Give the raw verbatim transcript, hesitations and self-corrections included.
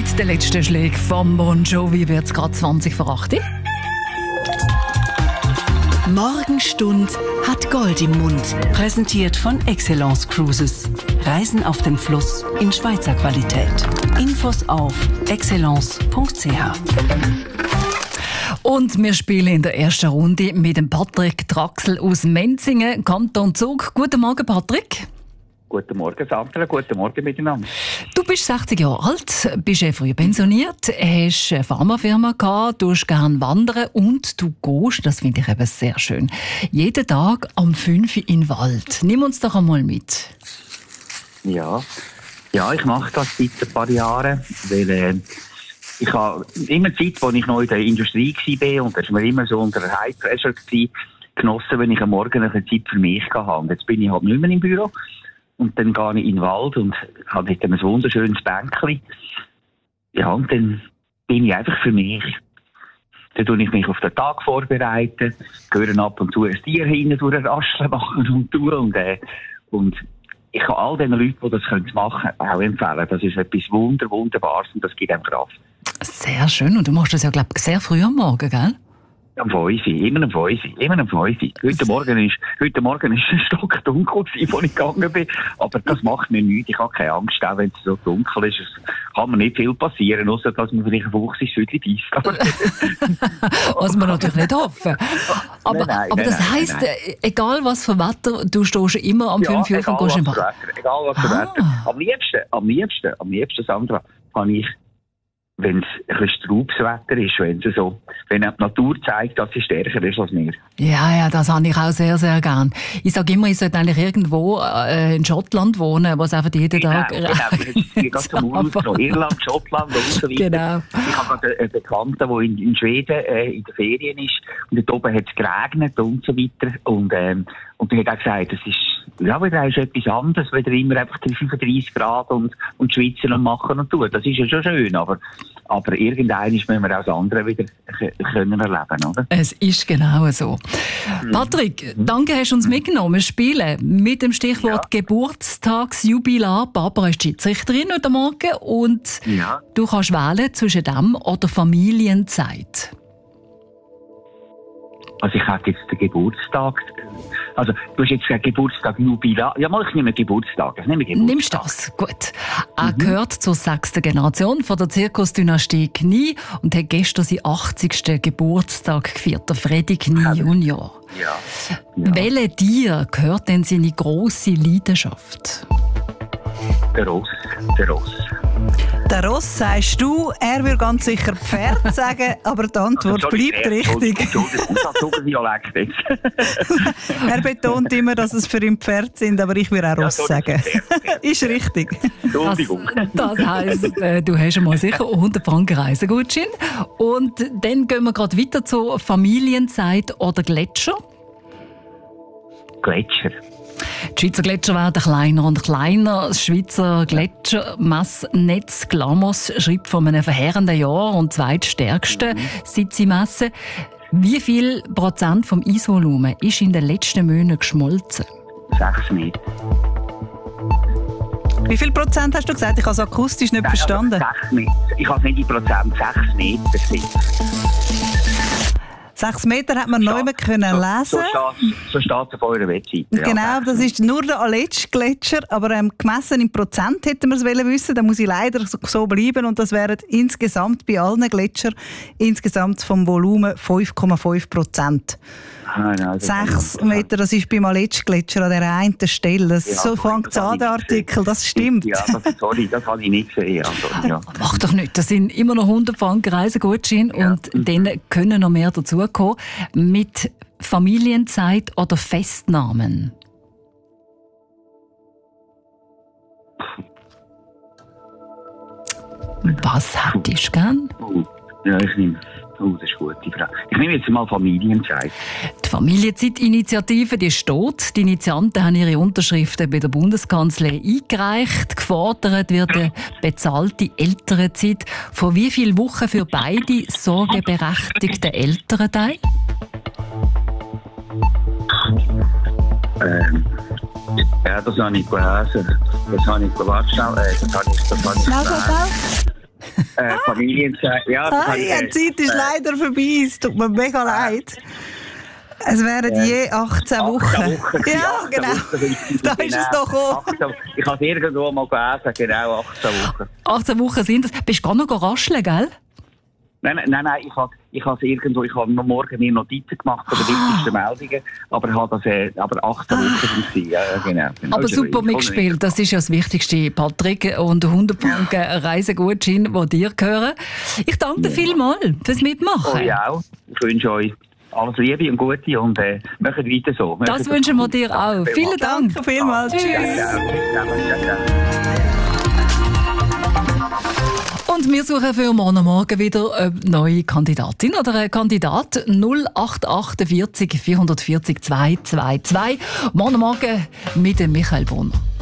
Mit den letzten Schlägen vom Bon Jovi wird es gerade zwanzig vor acht. Morgenstund hat Gold im Mund. Präsentiert von Excellence Cruises. Reisen auf dem Fluss in Schweizer Qualität. Infos auf excellence punkt c h. Und wir spielen in der ersten Runde mit dem Patrick Traxel aus Menzingen, Kanton Zug. Guten Morgen, Patrick. Guten Morgen, Sandra. Guten Morgen miteinander. Du bist sechzig Jahre alt, bist ja früh pensioniert, hast eine Pharmafirma gehabt, du gerne wandern und du gehst, das finde ich eben sehr schön, jeden Tag am fünf Uhr in den Wald. Nimm uns doch einmal mit. Ja, ja ich mache das seit ein paar Jahren, weil äh, ich habe immer Zeit, als ich noch in der Industrie war, und das war mir immer so unter High Pressure gewesen, genossen, wenn ich am Morgen eine Zeit für mich hatte. Und jetzt bin ich halt nicht mehr im Büro. Und dann gehe ich in den Wald und habe dort ein wunderschönes Bänkchen. Ja, und dann bin ich einfach für mich. Dann tue ich mich auf den Tag vorbereiten, höre ab und zu ein Tier hinten durch ein Rascheln machen und tun. Und, äh, und ich kann all den Leuten, die das machen können, auch empfehlen. Das ist etwas Wunder, Wunderbares und das gibt einem Kraft. Sehr schön. Und du machst das ja, glaube ich, sehr früh am Morgen, gell? Am fünf Uhr, immer am fünf Uhr, immer am fünf Uhr. Heute Morgen ist, heute Morgen ist es stockdunkel gewesen, als ich gegangen bin. Aber das macht mir nichts. Ich habe keine Angst, auch wenn es so dunkel ist. Es kann mir nicht viel passieren, außer dass man vielleicht ein Fuchs ins Schüttli beißt. Was wir natürlich nicht hoffen. Aber, Nein, nein, aber das nein, heisst, nein, nein. egal was für Wetter, du stehst immer am Ja, fünf Uhr und egal gehst im was Wald. für Wetter, egal was für Ah. Wetter. Am liebsten, am liebsten, am liebsten, Sandra, habe ich, wenn es ein bisschen Straubswetter ist, wenn es so, wenn die Natur zeigt, dass sie stärker ist als wir. Ja, ja, das habe ich auch sehr, sehr gern. Ich sage immer, ich sollte eigentlich irgendwo äh, in Schottland wohnen, wo es einfach jeden Tag Genau, genau. Ich gehe zum Urlaub noch Irland, Schottland und so weiter. Genau. Ich habe gerade einen Bekannten, der in, in Schweden äh, in der Ferien ist. Und dort oben hat es geregnet und so weiter. Und, ähm, und er hat auch gesagt, das ist, ja, wieder ist etwas anderes, wieder immer einfach fünfunddreißig Grad und, und schwitzen und machen und tun. Das ist ja schon schön, aber, aber irgendwann müssen wir auch das andere wieder k- können erleben, oder? Es ist genau so. Patrick, danke, hast du uns mitgenommen. Wir spielen mit dem Stichwort Ja. Geburtstagsjubilar. Barbara ist Schiedsrichterin heute Morgen und Ja. du kannst wählen zwischen dem oder Familienzeit. Also ich hätte jetzt den Geburtstag, also du hast jetzt gesagt Geburtstag, Jubilar. Ja, mal, ich nehme Geburtstag. Ich nehme Geburtstag. Nimmst du das? Gut. Er gehört zur sechsten Generation von der Zirkusdynastie Knie und hat gestern seinen achtzigsten Geburtstag gefeiert, der Freddy Knie Ja. Junior. Ja. Ja. Welche Tier gehört denn seine grosse Leidenschaft? Der Ross. Der Ross. Der Ross sagst du, er würde ganz sicher Pferd sagen, aber die Antwort Also, sorry, bleibt äh, richtig. Entschuldigung, ich habe sogar Dialekt jetzt. Er betont immer, dass es für ihn Pferd sind, aber ich würde auch Ja, Ross sorry, sagen. Pferd, Pferd. Ist richtig. Entschuldigung. Das, das heisst, äh, du hast einmal sicher hundert Franken Reisegutschein. Und dann gehen wir gerade weiter zur Familienzeit oder Gletscher. Gletscher. Die Schweizer Gletscher werden kleiner und kleiner. Das Schweizer Gletschermessnetz Glamos schreibt von einem verheerenden Jahr und zweitstärksten, seit sie messen. Wie viel Prozent vom Eisvolumen ist in den letzten Monaten geschmolzen? Sechs Meter. Wie viel Prozent hast du gesagt? Ich habe es akustisch nicht Nein, also verstanden. sechs Meter. Ich habe nicht in Prozent. Sechs Meter sind. Sechs Meter hat man neu können lesen. So, so steht so steht es auf eurer Webseite. Ja, Genau, sechs das ist nur der Aletsch-Gletscher, aber ähm, gemessen in Prozent hätten wir es wollen wissen. Da muss ich leider so, so bleiben und das wären insgesamt bei allen Gletschern insgesamt vom Volumen fünf Komma fünf Prozent. Ah, nein, das Sechs kann ich- Meter, das ist beim Aletsch-Gletscher an der einen Stelle. Das, Ja, so sorry, fängt das es habe an, ich der nicht Artikel, das stimmt. Ja, das, sorry, das habe ich nicht gesehen. Also, ja. Mach doch nicht, das sind immer noch hundert Franken Reisegutschein Ja. und dann können noch mehr dazukommen. Mit Familienzeit oder Festnahmen? Was hättest du gern? Oh, ja, ich nehme. Oh, das ist eine gute Frage. Ich nehme jetzt mal Familienzeit. Die Familienzeitinitiative, die steht. Die Initianten haben ihre Unterschriften bei der Bundeskanzlei eingereicht. Gefordert wird eine bezahlte Elternzeit. Von wie vielen Wochen für beide sorgeberechtigten Elternteile? Ähm, ja, das habe ich gelesen. Das habe ich gelesen. Äh, das habe ich, das habe ich Schnell, schnell, gelesen. schnell. Äh, Familienzeit. Ja, Ah, ja, die Zeit ist leider vorbei. Es tut mir mega leid. Es wären Ja. je achtzehn Wochen. achtzehn Wochen. Ja, achtzehn genau. Wochen sind es Da ist es genau. doch gekommen. achtzehn Ich habe es irgendwo mal gelesen, genau achtzehn Wochen. achtzehn Wochen sind es. Bist du gar noch rascheln, gell? Nein, nein, nein, nein, ich habe ich habe irgendwo, ich habe noch morgen mir Notizen gemacht von den wichtigsten Meldungen, aber habe das, äh, aber achtzehn Wochen sind sie, ja, genau. Aber Also, super ich- mitgespielt, das ist ja das Wichtigste, Patrick. Und hundert Franken Reisegutschein, die dir gehören. Ich danke dir vielmals fürs Mitmachen. Oh ja, ich wünsche euch alles Liebe und Gute und äh, macht weiter so. Macht Das wünschen wir dir auch. Danke Vielen Dank. Danke vielmals. Tschüss. Ja, ja, ja, ja, ja. Und wir suchen für morgen Morgen wieder eine neue Kandidatin oder einen Kandidat. null acht acht vier vier vier vier zwei zwei zwei. Morgen Morgen mit dem Michael Brunner.